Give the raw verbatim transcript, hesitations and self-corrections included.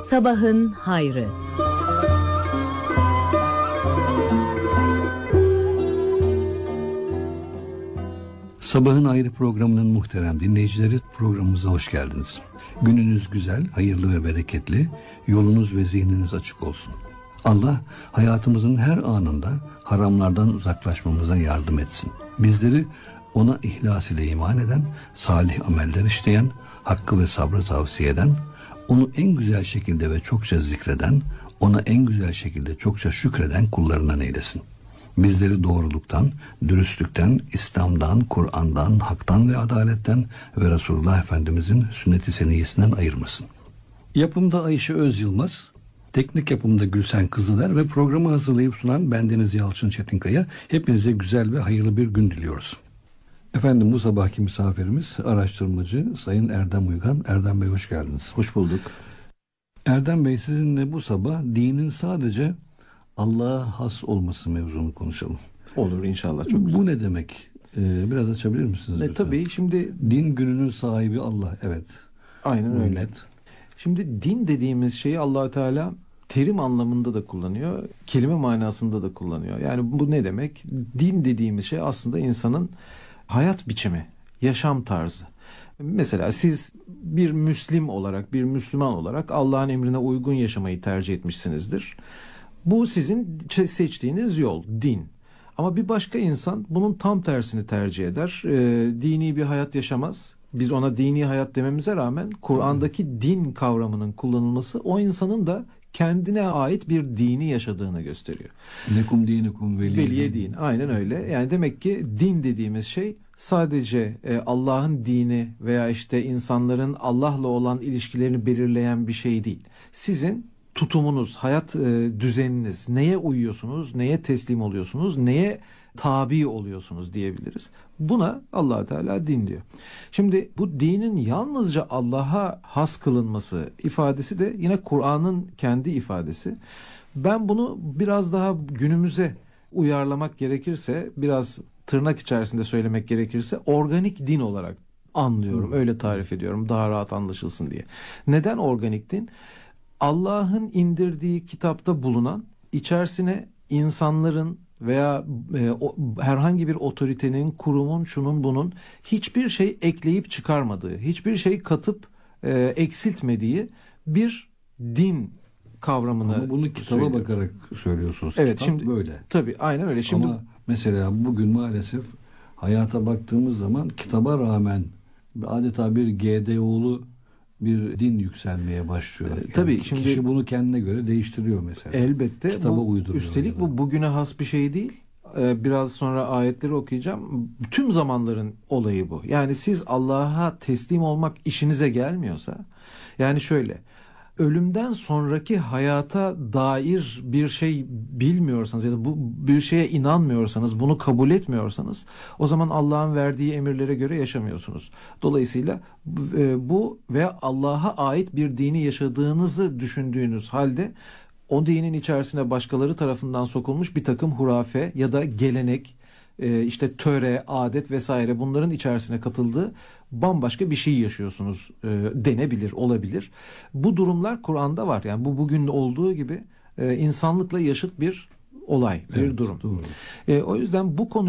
Sabahın hayrı. Sabahın Hayrı programının muhterem dinleyicileri, programımıza hoş geldiniz. Gününüz güzel, hayırlı ve bereketli, yolunuz ve zihniniz açık olsun. Allah hayatımızın her anında haramlardan uzaklaşmamıza yardım etsin. Bizleri ona ihlas ile iman eden, salih ameller işleyen, hakkı ve sabrı tavsiye eden, onu en güzel şekilde ve çokça zikreden, ona en güzel şekilde çokça şükreden kullarından eylesin. Bizleri doğruluktan, dürüstlükten, İslam'dan, Kur'an'dan, haktan ve adaletten ve Resulullah Efendimizin sünnet-i seniyyesinden ayırmasın. Yapımda Ayşe Öz Yılmaz, teknik yapımda Gülsen Kızıler ve programı hazırlayıp sunan bendeniz Yalçın Çetinkaya. Hepinize güzel ve hayırlı bir gün diliyoruz. Efendim, bu sabahki misafirimiz araştırmacı Sayın Erdem Uygan. Erdem Bey, hoş geldiniz. Hoş bulduk. Erdem Bey, sizinle bu sabah dinin sadece Allah'a has olması mevzunu konuşalım. Olur inşallah, çok güzel. Bu ne demek? Ee, biraz açabilir misiniz? E, tabii şimdi din gününün sahibi Allah. Evet. Aynen Bu öyle. net. Şimdi din dediğimiz şeyi Allah Teala terim anlamında da kullanıyor, kelime manasında da kullanıyor. Yani bu ne demek? Din dediğimiz şey aslında insanın hayat biçimi, yaşam tarzı. Mesela siz bir Müslim olarak, bir Müslüman olarak Allah'ın emrine uygun yaşamayı tercih etmişsinizdir. Bu sizin seçtiğiniz yol, din. Ama bir başka insan bunun tam tersini tercih eder. E, dini bir hayat yaşamaz. Biz ona dini hayat dememize rağmen Kur'an'daki din kavramının kullanılması o insanın da kendine ait bir dini yaşadığını gösteriyor. Lekum dinukum veliye, veliye din. Aynen öyle. Yani demek ki din dediğimiz şey sadece e, Allah'ın dini veya işte insanların Allah'la olan ilişkilerini belirleyen bir şey değil. Sizin tutumunuz, hayat e, düzeniniz, neye uyuyorsunuz, neye teslim oluyorsunuz, neye tabi oluyorsunuz diyebiliriz. Buna Allah Teala din diyor. Şimdi bu dinin yalnızca Allah'a has kılınması ifadesi de yine Kur'an'ın kendi ifadesi. Ben bunu biraz daha günümüze uyarlamak gerekirse, biraz tırnak içerisinde söylemek gerekirse organik din olarak anlıyorum. Öyle tarif ediyorum daha rahat anlaşılsın diye. Neden organik din? Allah'ın indirdiği kitapta bulunan, içerisine insanların veya e, o, herhangi bir otoritenin, kurumun, şunun bunun hiçbir şey ekleyip çıkarmadığı, hiçbir şey katıp e, eksiltmediği bir din kavramını. Ama bunu kitaba söylüyor. bakarak söylüyorsunuz. Evet, Kitap şimdi böyle. Tabii aynen öyle. Şimdi ama mesela bugün maalesef hayata baktığımız zaman kitaba rağmen adeta bir G D O'lu bir din yükselmeye başlıyor. Yani tabii şimdi kişi bunu kendine göre değiştiriyor mesela. Elbette. Kitaba bu, uyduruyor. üstelik bu bugüne has bir şey değil. Ee, biraz sonra ayetleri okuyacağım. Tüm zamanların olayı bu. Yani siz Allah'a teslim olmak işinize gelmiyorsa, yani şöyle, ölümden sonraki hayata dair bir şey bilmiyorsanız ya da bu bir şeye inanmıyorsanız, bunu kabul etmiyorsanız, o zaman Allah'ın verdiği emirlere göre yaşamıyorsunuz. Dolayısıyla bu ve Allah'a ait bir dini yaşadığınızı düşündüğünüz halde o dinin içerisine başkaları tarafından sokulmuş bir takım hurafe ya da gelenek, işte töre, adet vesaire, bunların içerisine katıldığı bambaşka bir şey yaşıyorsunuz e, denebilir, olabilir. Bu durumlar Kur'an'da var. Yani bu bugün olduğu gibi e, insanlıkla yaşıt bir olay, bir evet, durum. Doğru. E, o yüzden bu konuyu